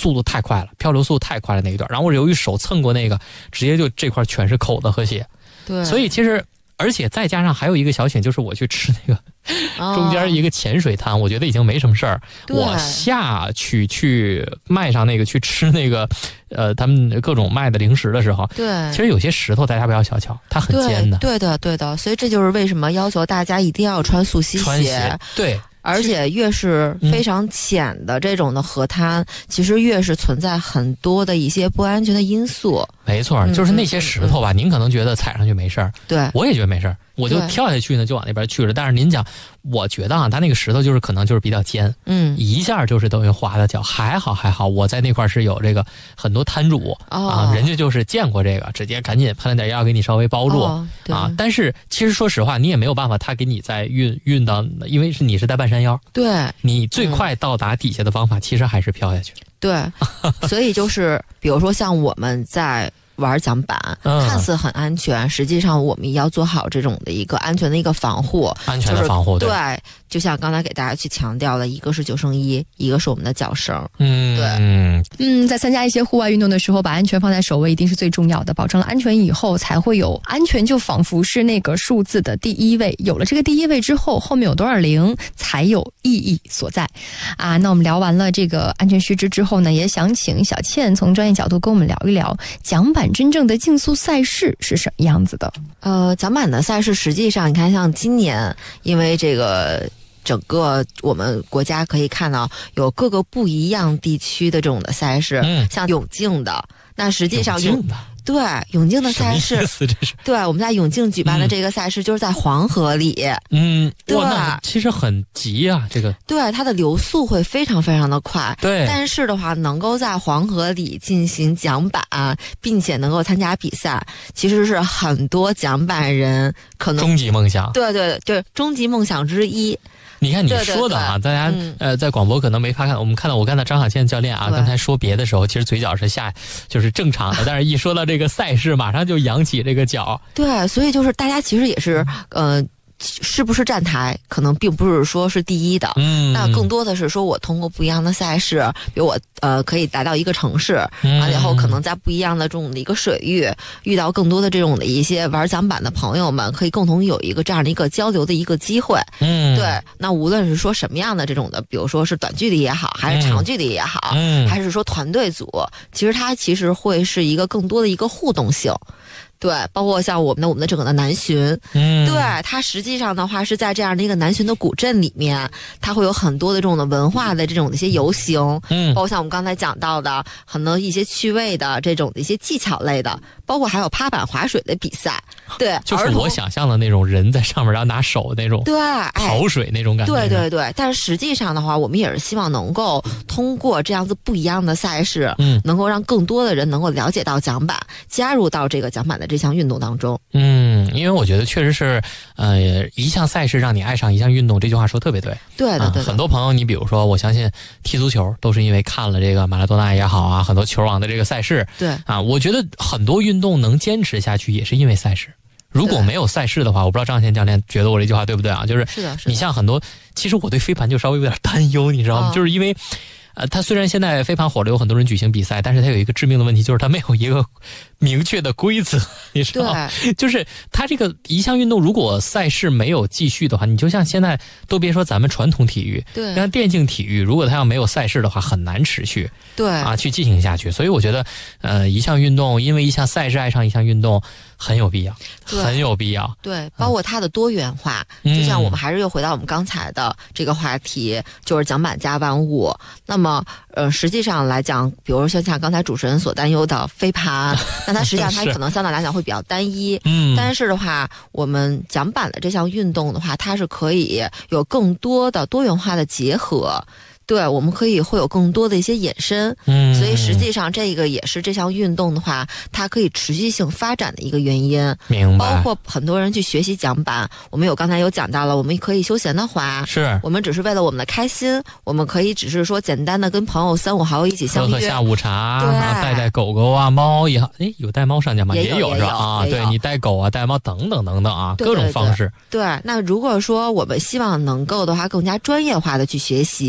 速度太快了，漂流速度太快了那一段，然后我由于手蹭过那个，直接就这块全是口子和血。 对， 所以其实而且再加上还有一个小险，就是我去吃那个中间一个潜水滩，我觉得已经没什么事儿。我下去卖上那个去吃那个他们各种卖的零食的时候， 对， 其实有些石头大家不要小瞧，它很尖的。 对的，对的。所以这就是为什么要求大家一定要穿速吸鞋。 对。 而且越是非常浅的这种的河滩，其实越是存在很多的一些不安全的因素。 没错，就是那些石头吧，您可能觉得踩上去没事儿， 对， 我也觉得没事儿，我就跳下去呢，就往那边去了。但是您讲，我觉得啊，它那个石头就是可能就是比较尖，一下就是等于划的脚。还好，我在那块是有这个很多摊主啊，人家就是见过这个，直接赶紧喷了点药给你稍微包住啊。但是其实说实话，你也没有办法，他给你再运到，因为你是在半山腰， 对， 你最快到达底下的方法其实还是漂下去。 对，所以就是比如说像我们在玩桨板，看似很安全，实际上我们也要做好这种的一个安全的一个防护， 安全的防护， 对，就像刚才给大家去强调的，一个是救生衣，一个是我们的脚绳。 在参加一些户外运动的时候，把安全放在首位一定是最重要的，保证了安全以后，才会有安全，就仿佛是那个数字的第一位，有了这个第一位之后，后面有多少零才有意义所在啊。那我们聊完了这个安全须知之后呢，也想请小倩从专业角度跟我们聊一聊桨板真正的竞速赛事是什么样子的。 桨板的赛事实际上你看像今年因为这个整个我们国家可以看到有各个不一样地区的这种的赛事，像泳镜的，那实际上对，泳镜的赛事，对，我们在泳镜举办的这个赛事就是在黄河里，对， 那其实很急啊，这个， 对，它的流速会非常非常的快， 对， 但是的话，能够在黄河里进行桨板，并且能够参加比赛，其实是很多桨板人可能终极梦想， 对，终极梦想之一。 你看你说的啊，大家在广播可能没法看，我看到张小倩教练啊，刚才说别的时候，其实嘴角是就是正常的，但是一说到这个赛事，马上就扬起这个脚。 对，所以就是大家其实也是是不是站台可能并不是说是第一的，那更多的是说我通过不一样的赛事，比如我可以来到一个城市，然后可能在不一样的这种的一个水域遇到更多的这种的一些玩桨板的朋友们，可以共同有一个这样的一个交流的一个机会。对，那无论是说什么样的这种的，比如说是短距离也好，还是长距离也好，还是说团队组，其实它其实会是一个更多的一个互动性。对，包括像我们的整个的南巡，对，它实际上的话是在这样的一个南巡的古镇里面，它会有很多的这种的文化的这种的一些游行，包括像我们刚才讲到的很多一些趣味的这种的一些技巧类的，包括还有趴板滑水的比赛，对， 就是我想象的那种人在上面，然后拿手那种， 对， 跑水那种感觉， 对，但是实际上的话，我们也是希望能够通过这样子不一样的赛事，能够让更多的人能够了解到桨板，加入到这个桨板的这项运动当中。 因为我觉得确实是，一项赛事让你爱上一项运动，这句话说特别对。 对的， 很多朋友，你比如说，我相信踢足球都是因为看了这个马拉多纳也好啊，很多球网的这个赛事， 对啊， 我觉得很多运动能坚持下去，也是因为赛事。如果没有赛事的话，我不知道张宪教练觉得我这句话对不对啊？就是你像很多，其实我对飞盘就稍微有点担忧，你知道吗？就是因为。它虽然现在飞盘火了，有很多人举行比赛，但是它有一个致命的问题，就是它没有一个明确的规则，你知道吗？就是它这个一项运动，如果赛事没有继续的话，你就像现在都别说咱们传统体育， 对， 像电竞体育，如果它要没有赛事的话，很难持续， 对啊，去进行下去。所以我觉得，一项运动，因为一项赛事爱上一项运动，很有必要，很有必要。 对，包括它的多元化，就像我们还是又回到我们刚才的这个话题，就是桨板加万物。那么，实际上来讲，比如说像刚才主持人所担忧的飞盘，那它实际上它可能相对来讲会比较单一。但是的话，我们桨板的这项运动的话，它是可以有更多的多元化的结合。对，我们会有更多的一些衍生，所以实际上这个也是这项运动的话，它可以持续性发展的一个原因。 明白。 包括很多人去学习桨板，我们刚才有讲到了，我们可以休闲的滑， 是我们只是为了我们的开心，我们可以只是说简单的跟朋友3-5好友一起相约， 喝下午茶，带狗狗啊、猫也好，有带猫上桨吗？也有是吧？啊，对，你带狗啊、带猫等等等等啊，各种方式。 对，那如果说我们希望能够的话更加专业化的去学习，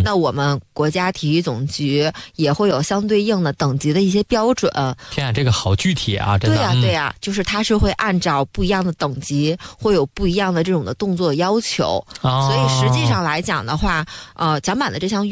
那我们国家体育总局也会有相对应的等级的一些标准。 天啊，这个好具体啊！真的。 对呀，对呀，就是它是会按照不一样的等级，会有不一样的这种的动作要求。所以实际上来讲的话，桨板的这项